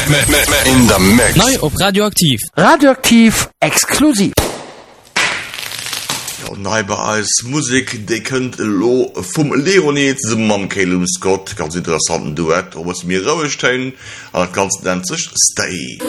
In the mix. Neu op Radioaktiv. Radioaktiv exklusiv. Neiber als Musik de könnt lo vum Leonet Mam Calum Scott ganz interessanten Duett, ob es mir rauestellen, ganz nenntzech Stay.